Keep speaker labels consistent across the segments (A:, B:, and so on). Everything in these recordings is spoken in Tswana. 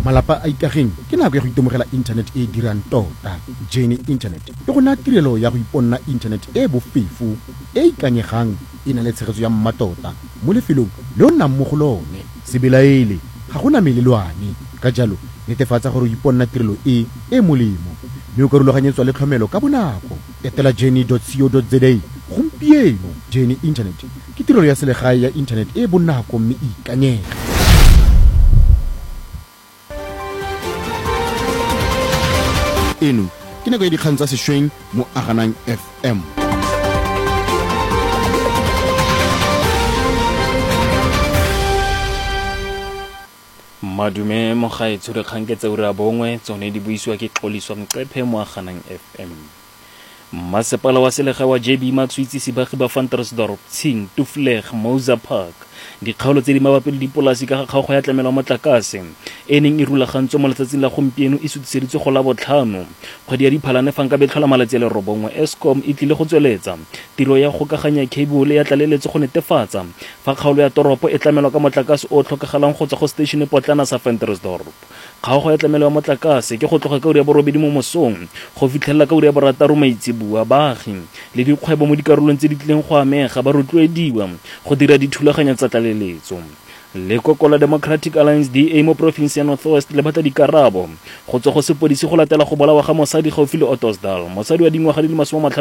A: malapa a ikageng ke nako ya go itemogela internet e dirang tota. Journey Internet e go naya tirelo ya go iponna internet e bofefo e ikanyegang e na le tshegetso ya mmatota mo lefelong le o nnang mo go lone. Se belaele ga gona melelwane, ka jalo netefatsa gore o iponna tirelo e molemo mme o ka rulaganyetswa le tlhomelo ka bonako. Etela journey.co.za gompieno. Journey Internet ke tirelo ya selegae ya internet e bonako mme e ikanyega. Eno ke nako ya dikgang tsa sešweng mo Aganang FM.
B: Madume mo gaetsho dikgang ke tse ura bongwe tsone di buisiwa ke Xoliswa Mqephe mo Aganang FM. Masepala wa selegae wa JB Matswitsi sebagi ba Ventersdorp, Tshing, Tufleg, Mauser Park dikgaolo tse di mabapi le dipolasi ka ga kgaogo ya tlamelo ya motlakase e neng e rulagantswe mo letsatsing la gompieno e sutiseditswe go la botlhano kgwedi ya Diphalane fa nka betlhola malatsi a le robongwe. Eskom e tlile go tsweletsa tiro ya go kaganya cable ya tlaleletse go netefatsa fa kgaolo ya toropo e tlamelwa ka motlakase o tlhokagalang go tswa go station potlana sa Ventersdorp. Kgaogo ya tlamelo ya motlakase ke go tloga ka ura ya borobedi mo mosong go fitlhelela ka ura ya borataro maitseboa. Baagi le dikgwebo mo dikarolong tse di tlileng go amega ba rotloediwa go dira dithulaganya tsa tlaleletso. Lekoko la Democratic Alliance DA mo province ya Northwest le batla dikarabo go tswa go sepodisi go latela go bolawa ga mosadi gaufi le Ottosdal. Mosadi wa dingwaga di le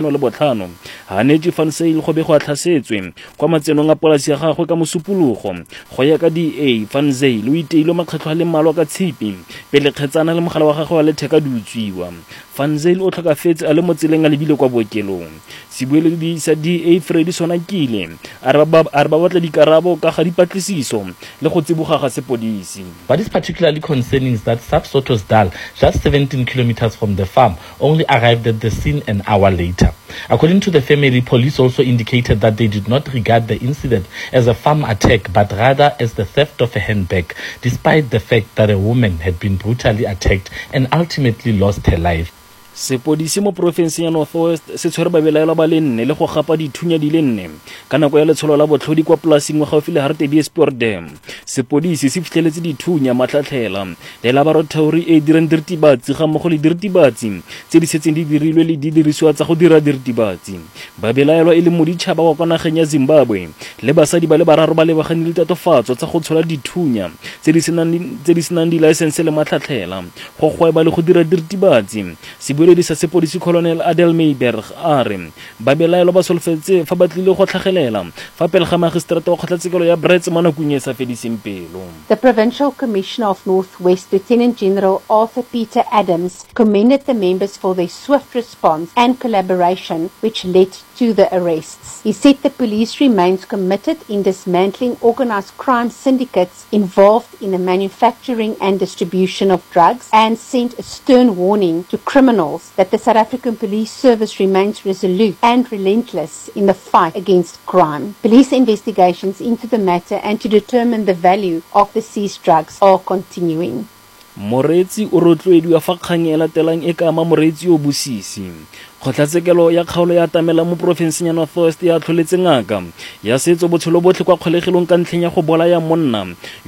B: 55 Haneji van Zyl go be go atlhasetswe kwa matsenong a polasi ya gagwe ka mosupologo. Go ya ka DA, van Zyl o iteile makgetlho a le mmalwa ka tshipi pele kgetsana le mogala wa gagwe wa letheka di utswiwa. Van Zyl o tlhokafetse a le mo tseleng a lebile kwa bookelong. Sebueledi sa DA Freddy Sonakile a re ba batla dikarabo ka ga dipatlisiso le go tsiboga ga sepodisi.
C: What is particularly concerning is that Saps Ottosdal, just 17 kilometers from the farm, only arrived at the scene an hour later. According to the family, police also indicated that they did not regard the incident as a farm attack, but rather as the theft of a handbag, despite the fact that a woman had been brutally attacked and ultimately lost her life.
B: Sepodisi mo province ya Northwest se tshwere babelaelwa ba le 4 le go gapa dithunya di le 4 ka nako ya letsholo la botlhodi kwa polasing wa gaufi le Hartebees Sport Dam. Sepodisi se fitlheletse dithunya matlhatlhela le laboratory e dirang diritibatsi ga mmogo le diritibatsi tse di setseng di dirilwe le di dirisiwa tsa go dira diritibatsi. Babelaelwa e le moditšhaba wa konageng ya Zimbabwe le basadi ba le bararo ba lebagane le tatofatso tsa go tshola dithunya tse di senang di license le matlhatlhela go gweba le go dira diritibatsi. Sebueledi sa sepodisi Colonel Adel Meiberg a re babelaelwa ba solofetse fa ba tlile go tlhagelela fa pele ga magistrate wa kgotlatshekelo ya Brits mo nakong e sa fediseng pelo.
D: The Provincial Commissioner of Northwest, Lieutenant General Arthur Peter Adams, commended the members for their swift response and collaboration which led to the arrests. He said the police remains committed in dismantling organized crime syndicates involved in the manufacturing and distribution of drugs and sent a stern warning to criminals that the South African Police Service remains resolute and relentless in the fight against crime. Police investigations into the matter and to determine the value of the seized drugs are continuing.
B: Moretsi o rotloediwa fa kgang e latelang e ka ama moretsi o bosisi. Kgotlatshekelo ya kgaolo ya Tamela mo province ya Northwest ya tlholetse ngaka ya setso botshelo botlhe kwa kgolegelong ka ntlheng ya go bolaya monna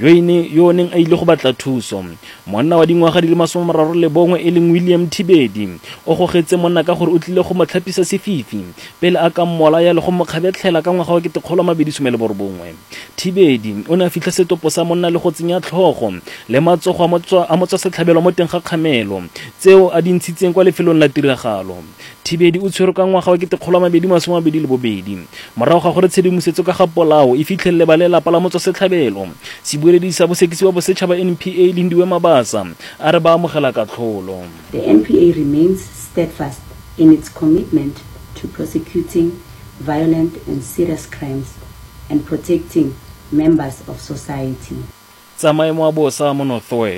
B: yo neng a ile go batla thuso. Monna wa dingwaga di le 31 e leng William Thibedi o gogetse monna ka gore o tlile go motlhapisa sefifi pele a ka mmolaya le go mokgabetlhela ka ngwaga wa 2019. Thibedi o ne a fitlha setopo sa monna le go tsenya tlhogo le matsogo a motswa setlhabelo mo teng ga kgamelo tseo a di ntshitseng kwa lefelong la tiragalo. Thibedi o tshwere ka ngwaga wa 2022 morago ga gore tshedimosetso ka ga polao e fitlhelele ba lelapa la motswa setlhabelo. Sebueledi sa bosekisi wa bosetšhaba NPA Lindiwe Mabasa a re ba amogela katlholo.
E: The NPA remains steadfast in its commitment to prosecuting violent and serious crimes and protecting members of society.
B: Tsa maemo a bosa mo Northwest.